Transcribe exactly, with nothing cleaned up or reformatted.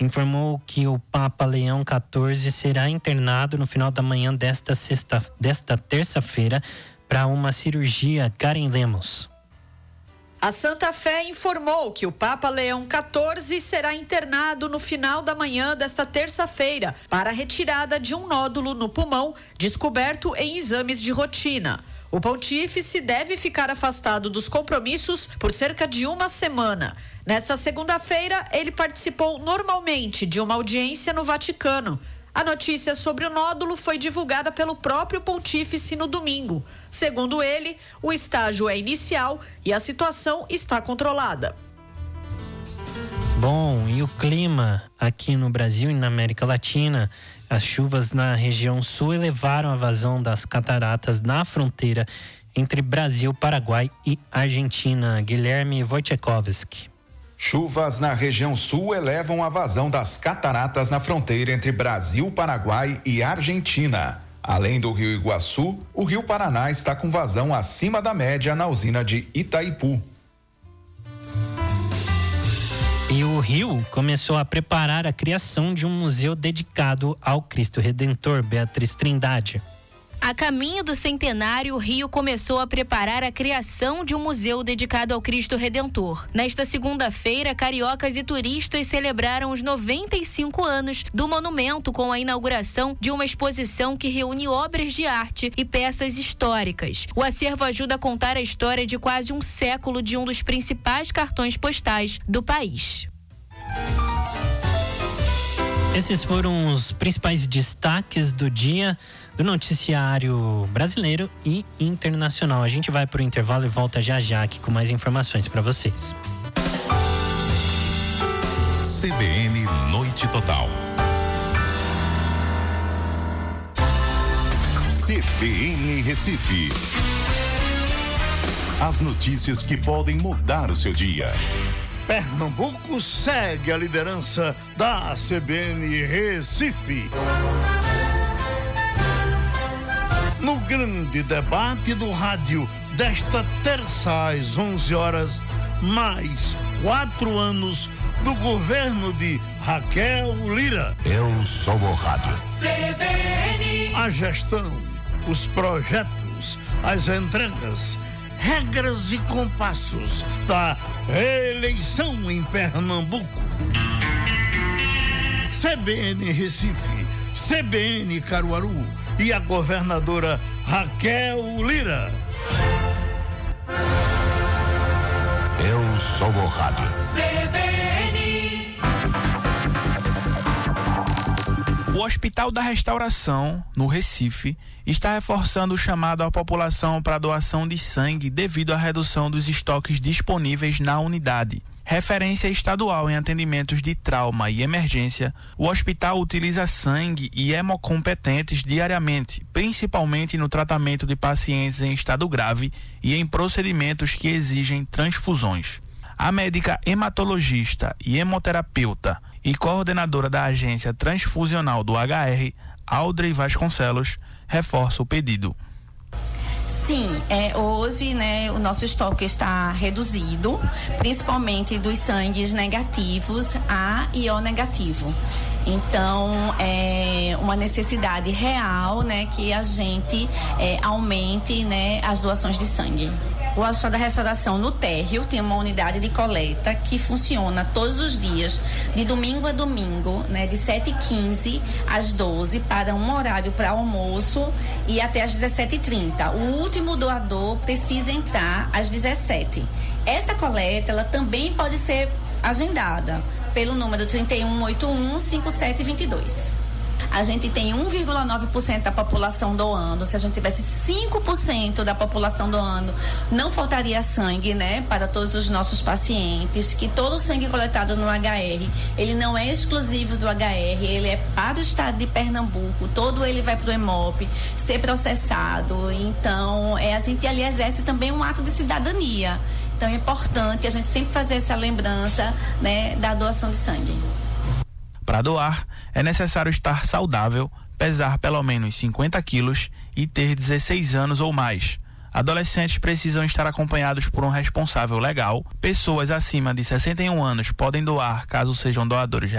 informou que o Papa Leão quatorze será internado no final da manhã desta, sexta, desta terça-feira para uma cirurgia. Karen Lemos. A Santa Fé informou que o Papa Leão quatorze será internado no final da manhã desta terça-feira para a retirada de um nódulo no pulmão descoberto em exames de rotina. O pontífice deve ficar afastado dos compromissos por cerca de uma semana. Nesta segunda-feira, ele participou normalmente de uma audiência no Vaticano. A notícia sobre o nódulo foi divulgada pelo próprio pontífice no domingo. Segundo ele, o estágio é inicial e a situação está controlada. Bom, e o clima aqui no Brasil e na América Latina? As chuvas na região sul elevaram a vazão das cataratas na fronteira entre Brasil, Paraguai e Argentina. Guilherme Wojciechowski. Chuvas na região sul elevam a vazão das cataratas na fronteira entre Brasil, Paraguai e Argentina. Além do Rio Iguaçu, o Rio Paraná está com vazão acima da média na usina de Itaipu. E o Rio começou a preparar a criação de um museu dedicado ao Cristo Redentor. Beatriz Trindade. A caminho do centenário, o Rio começou a preparar a criação de um museu dedicado ao Cristo Redentor. Nesta segunda-feira, cariocas e turistas celebraram os noventa e cinco anos do monumento com a inauguração de uma exposição que reúne obras de arte e peças históricas. O acervo ajuda a contar a história de quase um século de um dos principais cartões postais do país. Esses foram os principais destaques do dia do noticiário brasileiro e internacional. A gente vai para o intervalo e volta já já aqui com mais informações para vocês. C B N Noite Total. C B N Recife. As notícias que podem mudar o seu dia. Pernambuco segue a liderança da C B N Recife. No grande debate do rádio desta terça às onze horas, mais quatro anos do governo de Raquel Lira. Eu sou o rádio. C B N. A gestão, os projetos, as entregas, regras e compassos da eleição em Pernambuco. C B N Recife, C B N Caruaru e a governadora Raquel Lira. Eu sou o rádio. C B N. O Hospital da Restauração, no Recife, está reforçando o chamado à população para doação de sangue devido à redução dos estoques disponíveis na unidade. Referência estadual em atendimentos de trauma e emergência, o hospital utiliza sangue e hemocompetentes diariamente, principalmente no tratamento de pacientes em estado grave e em procedimentos que exigem transfusões. A médica hematologista e hemoterapeuta e coordenadora da agência transfusional do H R, Audrey Vasconcelos, reforça o pedido. Sim, é, hoje, né, o nosso estoque está reduzido, principalmente dos sangues negativos A e O negativo. Então, é uma necessidade real, né, que a gente é, aumente, né, as doações de sangue. O Hospital da Restauração no Térreo tem uma unidade de coleta que funciona todos os dias, de domingo a domingo, né, de sete e quinze às doze, para um horário para almoço e até às dezessete e trinta. O último doador precisa entrar às dezessete. Essa coleta, ela também pode ser agendada pelo número trinta e um oitenta e um, cinquenta e sete vinte e dois. A gente tem um vírgula nove por cento da população doando. Se a gente tivesse cinco por cento da população doando, não faltaria sangue, né, para todos os nossos pacientes. Que todo o sangue coletado no H R, ele não é exclusivo do H R, ele é para o estado de Pernambuco. Todo ele vai para o EMOP ser processado. Então, é, a gente ali exerce também um ato de cidadania. Então, é importante a gente sempre fazer essa lembrança, né, da doação de sangue. Para doar, é necessário estar saudável, pesar pelo menos cinquenta quilos e ter dezesseis anos ou mais. Adolescentes precisam estar acompanhados por um responsável legal. Pessoas acima de sessenta e um anos podem doar caso sejam doadores